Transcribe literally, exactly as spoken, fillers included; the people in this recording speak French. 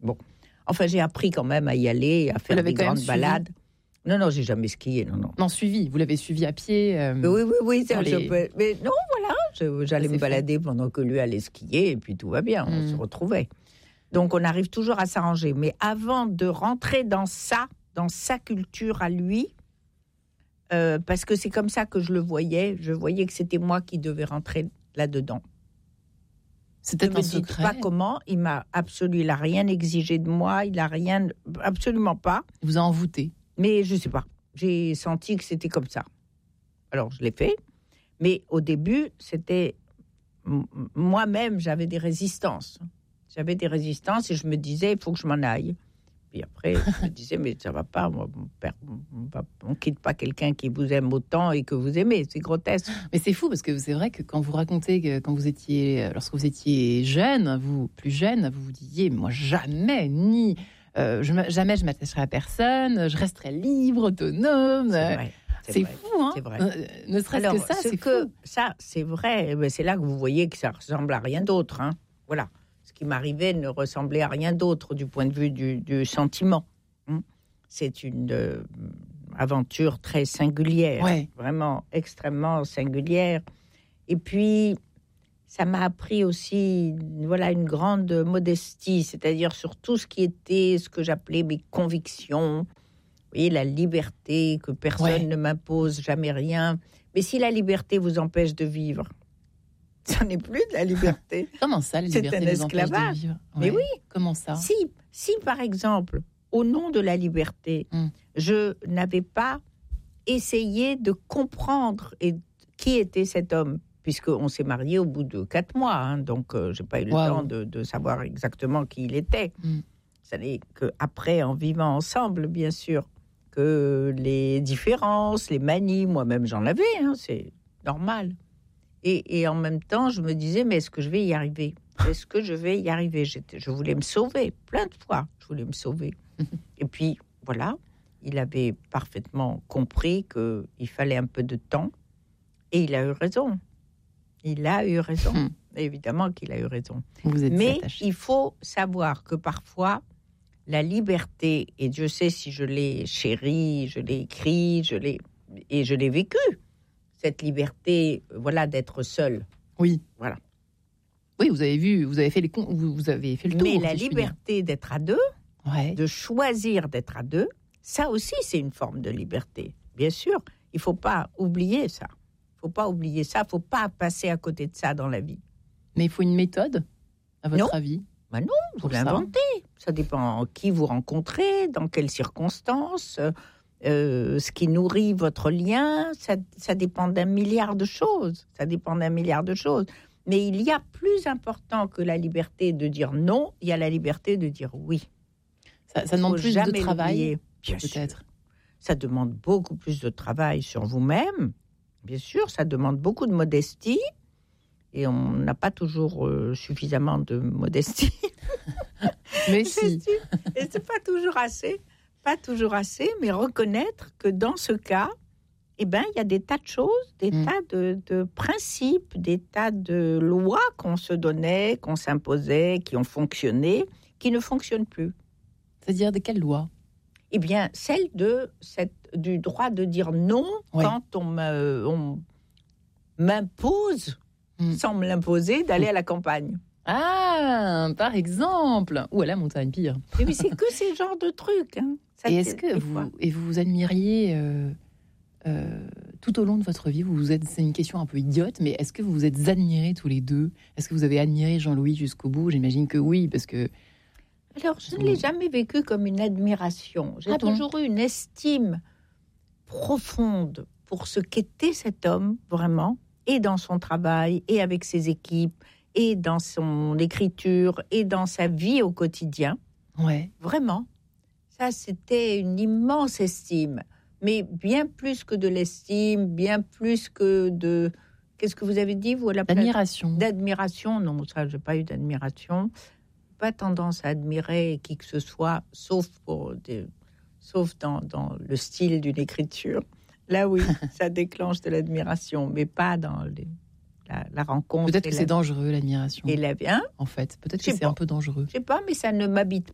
Bon. Enfin, j'ai appris quand même à y aller, à faire des grandes balades. Non, non, j'ai jamais skié, non, non. Non, suivi. Vous l'avez suivi à pied. Euh, oui, oui, oui. Ça, les... je peux... Mais non, voilà. Je, j'allais ça, me balader fait. pendant que lui allait skier, et puis tout va bien. Mmh. On se retrouvait. Donc, on arrive toujours à s'arranger. Mais avant de rentrer dans ça, dans sa culture à lui, euh, parce que c'est comme ça que je le voyais, je voyais que c'était moi qui devais rentrer là-dedans. C'était un secret. Je ne sais pas comment. Il m'a absolument, il n'a rien exigé de moi. Il n'a rien, absolument pas. Il vous a envoûté. Mais je ne sais pas. J'ai senti que c'était comme ça. Alors, je l'ai fait. Mais au début, c'était... Moi-même, j'avais des résistances. J'avais des résistances et je me disais, il faut que je m'en aille. Puis après, je me disais, mais ça ne va pas. Moi, on ne quitte pas quelqu'un qui vous aime autant et que vous aimez. C'est grotesque. Mais c'est fou parce que c'est vrai que quand vous racontez que quand vous étiez... Lorsque vous étiez jeune, vous, plus jeune, vous vous disiez, moi, jamais, ni... Euh, je, jamais je m'attacherai à personne, je resterai libre, autonome. C'est, vrai, c'est, c'est vrai, fou, hein. C'est vrai. Euh, ne serait-ce Alors, que ça, c'est que fou. Ça, c'est vrai. Mais c'est là que vous voyez que ça ressemble à rien d'autre. Hein. Voilà. Ce qui m'arrivait ne ressemblait à rien d'autre du point de vue du, du sentiment. Hein. C'est une euh, aventure très singulière, ouais. Vraiment extrêmement singulière. Et puis... ça m'a appris aussi, voilà, une grande modestie, c'est-à-dire sur tout ce qui était, ce que j'appelais mes convictions. Vous voyez, la liberté, que personne ouais. ne m'impose jamais rien. Mais si la liberté vous empêche de vivre, ça n'est plus de la liberté. Comment ça, la liberté c'est un vous empêche de vivre ? Mais ouais. oui. Comment ça ? Si, si, par exemple, au nom de la liberté, mm. je n'avais pas essayé de comprendre et, qui était cet homme, puisqu'on s'est mariés au bout de quatre mois, hein, donc euh, je n'ai pas eu le wow. temps de, de savoir exactement qui il était. Mm. Ça n'est qu'après, en vivant ensemble, bien sûr, que les différences, les manies, moi-même j'en avais, hein, c'est normal. Et, et en même temps, je me disais, mais est-ce que je vais y arriver ? Est-ce que je vais y arriver ? J'étais, Je voulais me sauver, plein de fois, je voulais me sauver. Et puis, voilà, il avait parfaitement compris qu'il fallait un peu de temps, et il a eu raison. Il a eu raison. Hum. Évidemment qu'il a eu raison. Vous êtes Mais attaché. Il faut savoir que parfois, la liberté, et Dieu sait si je l'ai chérie, je l'ai écrit, je l'ai, et je l'ai vécu, cette liberté, voilà, d'être seule. Oui. Voilà. Oui, vous avez vu, vous avez fait les con- vous, vous avez fait le tour. Mais la si liberté d'être à deux, ouais. de choisir d'être à deux, ça aussi, c'est une forme de liberté. Bien sûr, il ne faut pas oublier ça. Il ne faut pas oublier ça, il ne faut pas passer à côté de ça dans la vie. Mais il faut une méthode, à votre non. avis ? Ben non, vous l'inventez. Ça dépend qui vous rencontrez, dans quelles circonstances, euh, ce qui nourrit votre lien. Ça, ça dépend d'un milliard de choses. Ça dépend d'un milliard de choses. Mais il y a plus important que la liberté de dire non, il y a la liberté de dire oui. Ça, ça demande plus de travail, bien peut-être. Sûr. Ça demande beaucoup plus de travail sur vous-même. Bien sûr, ça demande beaucoup de modestie. Et on n'a pas toujours euh, suffisamment de modestie. Mais si. Et c'est pas toujours assez. Pas toujours assez, mais reconnaître que dans ce cas, eh ben, il y a des tas de choses, des mmh. tas de, de principes, des tas de lois qu'on se donnait, qu'on s'imposait, qui ont fonctionné, qui ne fonctionnent plus. C'est-à-dire de quelles lois ? Eh bien, celle de cette, du droit de dire non oui. quand on, me, on m'impose, mmh. sans me l'imposer, d'aller mmh. à la campagne. Ah, par exemple, ou à la montagne, pire. Mais, mais c'est que ces genres de trucs. Hein. Ça, et est-ce que vous, et vous vous admiriez euh, euh, tout au long de votre vie, vous vous êtes, c'est une question un peu idiote, mais est-ce que vous vous êtes admirés tous les deux ? Est-ce que vous avez admiré Jean-Louis jusqu'au bout ? J'imagine que oui, parce que... Alors, je ne l'ai jamais vécu comme une admiration. J'ai ah toujours bon eu une estime profonde pour ce qu'était cet homme, vraiment, et dans son travail, et avec ses équipes, et dans son écriture, et dans sa vie au quotidien. Ouais. Vraiment. Ça, c'était une immense estime. Mais bien plus que de l'estime, bien plus que de... Qu'est-ce que vous avez dit, vous, à la place ? D'admiration. D'admiration, non, ça, je n'ai pas eu d'admiration. Pas tendance à admirer qui que ce soit, sauf, pour des... sauf dans, dans le style d'une écriture. Là, oui, ça déclenche de l'admiration, mais pas dans les... La, la rencontre. Peut-être que la... c'est dangereux, l'admiration. Et la... hein en fait, peut-être que c'est pas. un peu dangereux. Je sais pas, mais ça ne m'habite